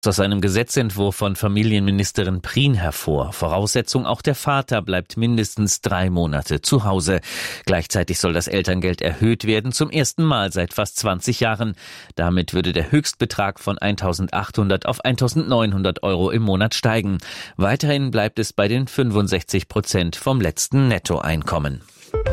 Aus einem Gesetzentwurf von Familienministerin Prien hervor. Voraussetzung, auch der Vater bleibt mindestens 3 Monate zu Hause. Gleichzeitig soll das Elterngeld erhöht werden, zum ersten Mal seit fast 20 Jahren. Damit würde der Höchstbetrag von 1.800 auf 1.900 Euro im Monat steigen. Weiterhin bleibt es bei den 65% vom letzten Nettoeinkommen.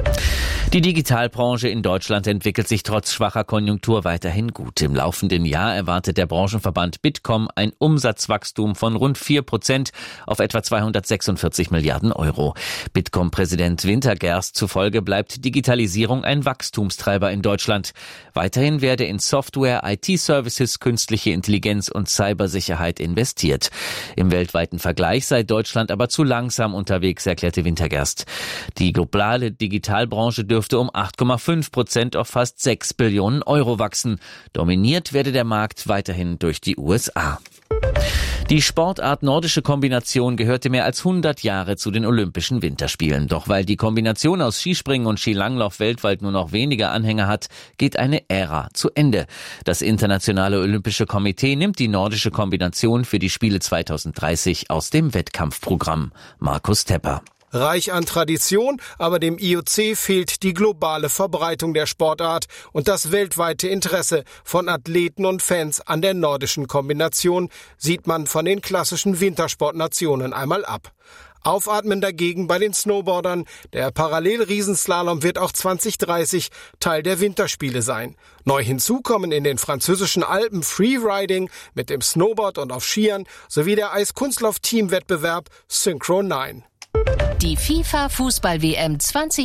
Die Digitalbranche in Deutschland entwickelt sich trotz schwacher Konjunktur weiterhin gut. Im laufenden Jahr erwartet der Branchenverband Bitkom ein Umsatzwachstum von rund 4% auf etwa 246 Milliarden Euro. Bitkom-Präsident Wintergerst zufolge bleibt Digitalisierung ein Wachstumstreiber in Deutschland. Weiterhin werde in Software, IT-Services, künstliche Intelligenz und Cybersicherheit investiert. Im weltweiten Vergleich sei Deutschland aber zu langsam unterwegs, erklärte Wintergerst. Die globale Digitalbranche dürfte um 8,5% auf fast 6 Billionen Euro wachsen. Dominiert werde der Markt weiterhin durch die USA. Die Sportart Nordische Kombination gehörte mehr als 100 Jahre zu den Olympischen Winterspielen. Doch weil die Kombination aus Skispringen und Skilanglauf weltweit nur noch wenige Anhänger hat, geht eine Ära zu Ende. Das Internationale Olympische Komitee nimmt die Nordische Kombination für die Spiele 2030 aus dem Wettkampfprogramm. Markus Tepper. Reich an Tradition, aber dem IOC fehlt die globale Verbreitung der Sportart und das weltweite Interesse von Athleten und Fans an der nordischen Kombination sieht man von den klassischen Wintersportnationen einmal ab. Aufatmen dagegen bei den Snowboardern. Der Parallelriesenslalom wird auch 2030 Teil der Winterspiele sein. Neu hinzu kommen in den französischen Alpen Freeriding mit dem Snowboard und auf Skiern sowie der Eiskunstlauf-Teamwettbewerb Synchro 9. Die FIFA-Fußball-WM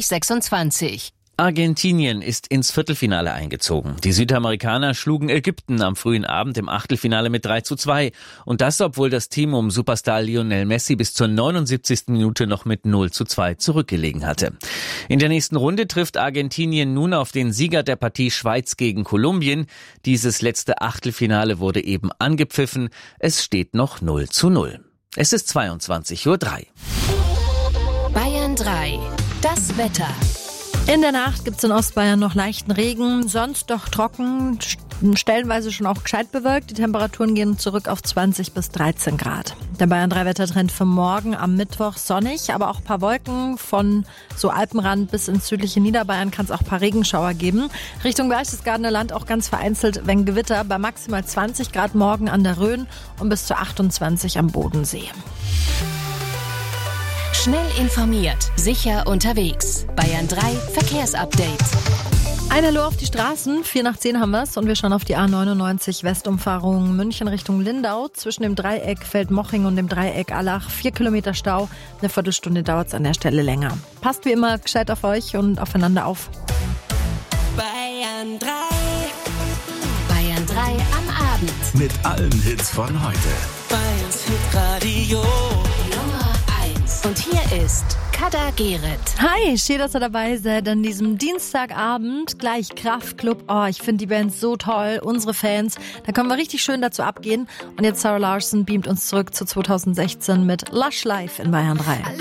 2026. Argentinien ist ins Viertelfinale eingezogen. Die Südamerikaner schlugen Ägypten am frühen Abend im Achtelfinale mit 3:2. Und das, obwohl das Team um Superstar Lionel Messi bis zur 79. Minute noch mit 0:2 zurückgelegen hatte. In der nächsten Runde trifft Argentinien nun auf den Sieger der Partie Schweiz gegen Kolumbien. Dieses letzte Achtelfinale wurde eben angepfiffen. Es steht noch 0:0. Es ist 22:03 Uhr. Bayern 3. Das Wetter. In der Nacht gibt's in Ostbayern noch leichten Regen, sonst doch trocken, stellenweise schon auch gescheit bewölkt. Die Temperaturen gehen zurück auf 20 bis 13 Grad. Der Bayern 3 Wettertrend für morgen am Mittwoch sonnig, aber auch ein paar Wolken. Von so Alpenrand bis ins südliche Niederbayern kann es auch ein paar Regenschauer geben. Richtung Berchtesgadener Land auch ganz vereinzelt, wenn Gewitter, bei maximal 20 Grad morgen an der Rhön und bis zu 28 am Bodensee. Schnell informiert, sicher unterwegs. Bayern 3 Verkehrsupdate. Ein Hallo auf die Straßen, 9:55 haben wir's und wir schauen auf die A99 Westumfahrung München Richtung Lindau. Zwischen dem Dreieck Feldmoching und dem Dreieck Allach 4 Kilometer Stau. Eine Viertelstunde dauert's an der Stelle länger. Passt wie immer gescheit auf euch und aufeinander auf. Bayern 3. Bayern 3 am Abend. Mit allen Hits von heute. Bayerns Hitradio. Und hier ist Kader Gerrit. Hi, schön, dass ihr dabei seid an diesem Dienstagabend. Gleich Kraftklub. Oh, ich finde die Band so toll. Unsere Fans. Da können wir richtig schön dazu abgehen. Und jetzt Sarah Larson beamt uns zurück zu 2016 mit Lush Life in Bayern 3.